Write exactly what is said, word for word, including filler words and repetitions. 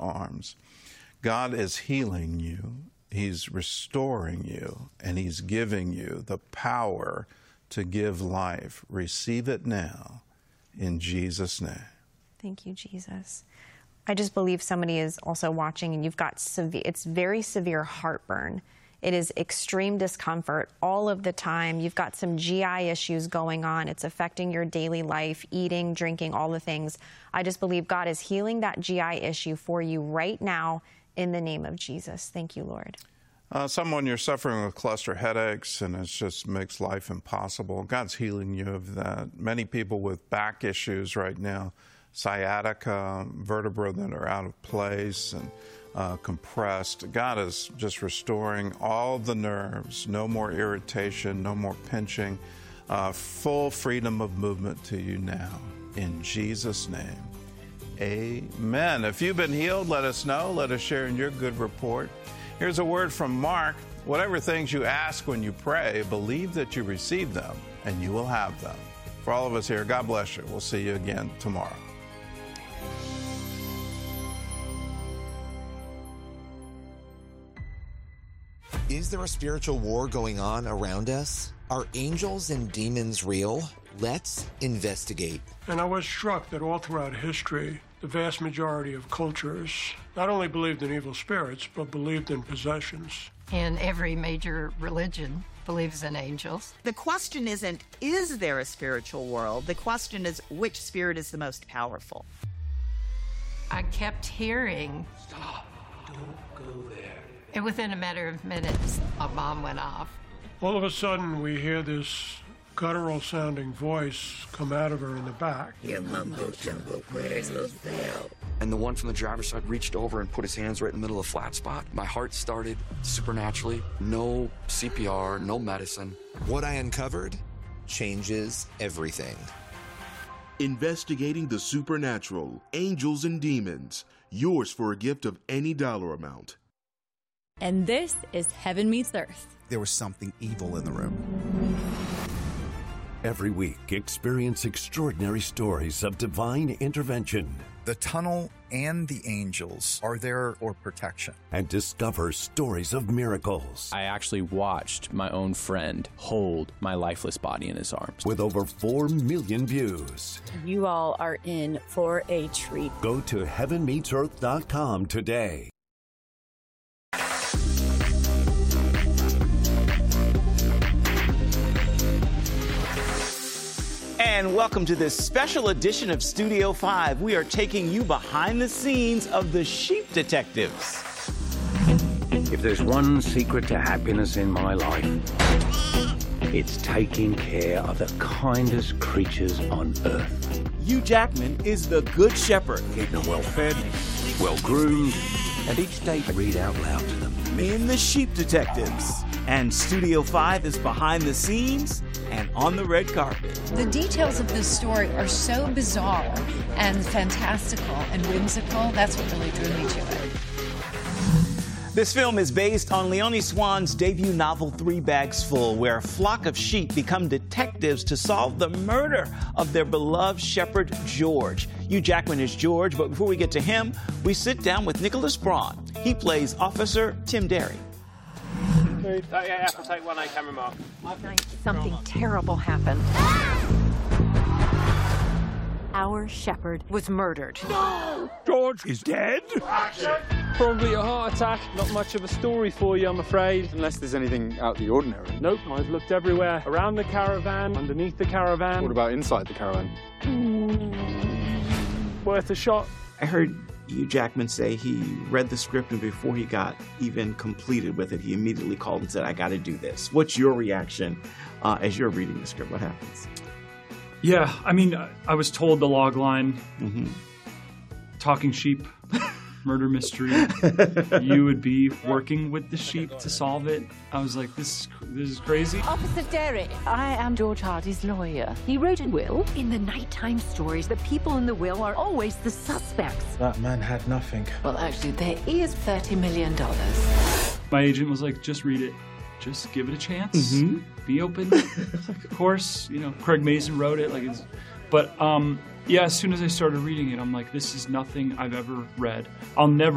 arms. God is healing you, He's restoring you, and He's giving you the power to give life. Receive it now in Jesus' name. Thank you, Jesus. I just believe somebody is also watching and you've got severe, it's very severe heartburn. It is extreme discomfort all of the time. You've got some G I issues going on. It's affecting your daily life, eating, drinking, all the things. I just believe God is healing that G I issue for you right now in the name of Jesus. Thank you, Lord. Uh, someone, you're suffering with cluster headaches and it just makes life impossible. God's healing you of that. Many people with back issues right now, sciatica, vertebrae that are out of place and uh, compressed. God is just restoring all the nerves, no more irritation, no more pinching, uh, full freedom of movement to you now. In Jesus' name, amen. If you've been healed, let us know. Let us share in your good report. Here's a word from Mark. Whatever things you ask when you pray, believe that you receive them and you will have them. For all of us here, God bless you. We'll see you again tomorrow. Is there a spiritual war going on around us? Are angels and demons real? Let's investigate. And I was struck that all throughout history, the vast majority of cultures not only believed in evil spirits, but believed in possessions. And every major religion believes in angels. The question isn't, is there a spiritual world? The question is, which spirit is the most powerful? I kept hearing, stop, don't go there. And within a matter of minutes, a bomb went off. All of a sudden, we hear this guttural-sounding voice come out of her in the back. Your mumbo-jumbo prayers will fail. And the one from the driver's side reached over and put his hands right in the middle of the flat spot. My heart started supernaturally. No C P R, no medicine. What I uncovered changes everything. Investigating the supernatural, angels and demons. Yours for a gift of any dollar amount. And this is Heaven Meets Earth. There was something evil in the room. Every week, experience extraordinary stories of divine intervention. The tunnel and the angels are there for protection. And discover stories of miracles. I actually watched my own friend hold my lifeless body in his arms. With over four million views. You all are in for a treat. Go to heaven meets earth dot com today. And welcome to this special edition of Studio five. We are taking you behind the scenes of the Sheep Detectives. If there's one secret to happiness in my life, it's taking care of the kindest creatures on earth. Hugh Jackman is the Good Shepherd. Keeping them well fed, well groomed, and each day I read out loud to them. In the Sheep Detectives. And Studio five is behind the scenes and on the red carpet. The details of this story are so bizarre and fantastical and whimsical. That's what really drew me to it. This film is based on Leonie Swan's debut novel, Three Bags Full, where a flock of sheep become detectives to solve the murder of their beloved shepherd, George. Hugh Jackman is George, but before we get to him, we sit down with Nicholas Braun. He plays Officer Tim Derry. Take one, camera mark. Something terrible happened. Our shepherd was murdered. No! George is dead? Action! Probably a heart attack. Not much of a story for you, I'm afraid. Unless there's anything out of the ordinary. Nope, I've looked everywhere. Around the caravan, underneath the caravan. What about inside the caravan? Mm. Worth a shot. I heard Hugh Jackman say he read the script and before he got even completed with it, he immediately called and said, I got to do this. What's your reaction uh, as you're reading the script? What happens? Yeah, I mean, I was told the log line, mm-hmm. talking sheep, murder mystery. You would be working with the sheep to solve it. I was like, this is, this is crazy. Officer Derry, I am George Hardy's lawyer. He wrote a will. In the nighttime stories, the people in the will are always the suspects. That man had nothing. Well, actually, there is thirty million dollars. My agent was like, just read it. Just give it a chance. Mm-hmm. Be open. Like, of course, you know, Craig Mason wrote it. Like, it's, but um, yeah, as soon as I started reading it, I'm like, this is nothing I've ever read. I'll never